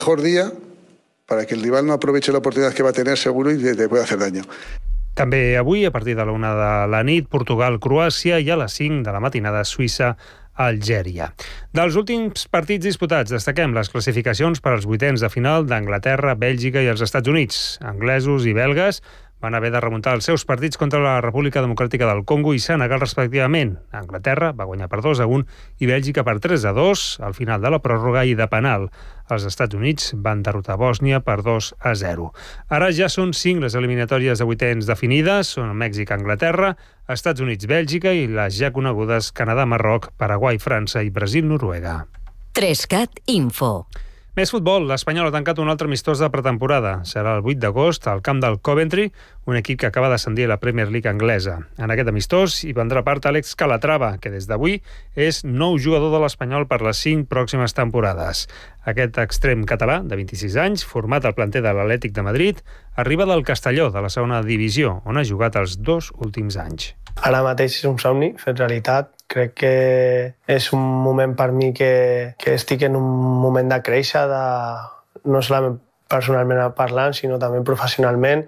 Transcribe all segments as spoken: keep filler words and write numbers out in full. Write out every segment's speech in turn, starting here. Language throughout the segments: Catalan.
mejor día para que el rival no aproveche la oportunidad que va a tener seguro y te puede hacer daño. També avui, a partir de la una de la nit, Portugal-Croàcia i a les cinc de la matinada Suïssa-Algèria. Dels últims partits disputats, destaquem les classificacions per als vuitens de final d'Anglaterra, Bèlgica i els Estats Units. Anglesos i belgues van haver de remuntar els seus partits contra la República Democràtica del Congo i Senegal, respectivament. Anglaterra va guanyar per dos a un i Bèlgica per tres a dos al final de la pròrroga i de penal. Els Estats Units van derrotar Bòsnia per dos a zero. Ara ja són cinc les eliminatòries de vuitens definides, són Mèxic, Anglaterra, Estats Units, Bèlgica i les ja conegudes Canadà, Marroc, Paraguai, França i Brasil, Noruega. Trescat Info. Més futbol, l'Espanyol ha tancat un altre amistós de pretemporada. Serà el vuit d'agost al camp del Coventry, un equip que acaba d'ascendir a la Premier League anglesa. En aquest amistós hi prendrà part Àlex Calatrava, que des d'avui és nou jugador de l'Espanyol per les cinc pròximes temporades. Aquest extrem català, de vint-i-sis anys, format al planter de l'Atlètic de Madrid, arriba del Castelló, de la segona divisió, on ha jugat els dos últims anys. Ara mateix és un somni fet realitat. Crec que és un moment per mi que, que estic en un moment de créixer, de, no solament personalment parlant, sinó també professionalment,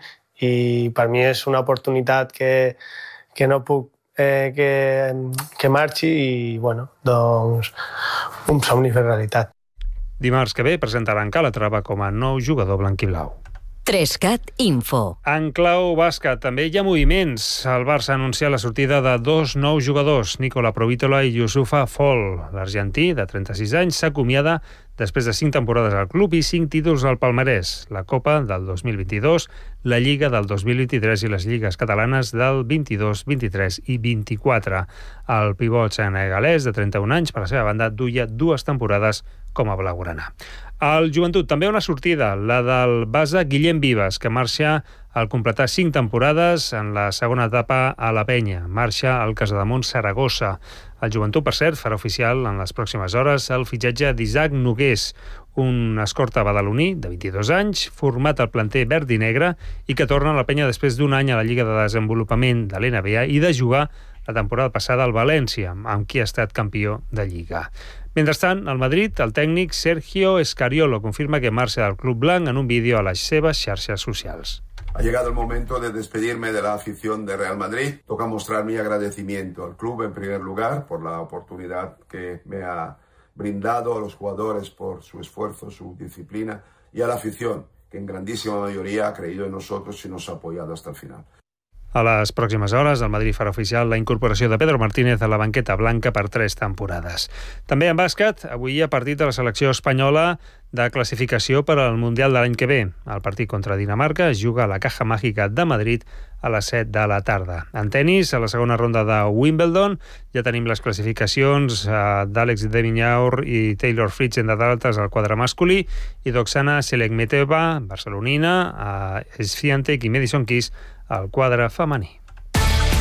i per mi és una oportunitat que, que no puc eh, que, que marxi i, bueno, doncs, un somni fet realitat. Dimarts que ve presentaran Calatrava com a nou jugador blanquiblau. Trescat Info. En clau bàsquet també hi ha moviments. El Barça ha anunciat la sortida de dos nous jugadors, Nicola Provítola i Youssoufa Fall. L'argentí, de trenta-sis anys, s'acomiada després de cinc temporades al club i cinc títols al palmarès. La Copa del dos mil vint-i-dos, la Lliga del dos mil vint-i-tres i les lligues catalanes del vint-i-dos, vint-i-tres i vint-i-quatre. El pivot senegalès, de trenta-un anys, per la seva banda, duia dues temporades com a blaugrana. El Joventut també una sortida, la del base Guillem Vives, que marxa al completar cinc temporades en la segona etapa a la Penya. Marxa al Casademont Saragossa. El Joventut, per cert, farà oficial en les pròximes hores el fitxatge d'Isaac Nogués, un escorta badaloní de vint-i-dos anys, format al planter verd i negre i que torna a la Penya després d'un any a la Lliga de Desenvolupament de l'N B A i de jugar la temporada passada al València, amb qui ha estat campió de Lliga. Mentrestant, al Madrid, el tècnic Sergio Escariolo confirma que marxa del club blanc en un vídeo a les seves xarxes socials. Ha llegado el momento de despedirme de la afición de Real Madrid. Toca mostrar mi agradecimiento al club en primer lugar por la oportunidad que me ha brindado, a los jugadores por su esfuerzo, su disciplina y a la afición que en grandísima mayoría ha creído en nosotros y nos ha apoyado hasta el final. A les pròximes hores, el Madrid farà oficial la incorporació de Pedro Martínez a la banqueta blanca per tres temporades. També en bàsquet, avui hi ha partit de la selecció espanyola de classificació per al Mundial de l'any que ve. El partit contra Dinamarca es juga a la Caja Màgica de Madrid a les set de la tarda. En tenis, a la segona ronda de Wimbledon, ja tenim les classificacions d'Àlex de Minaur i Taylor Fritz, entre d'altres, al quadre masculí, i d'Oksana Selekmeteva, barcelonina, a Swiatek i Madison Keys, al quadre femení.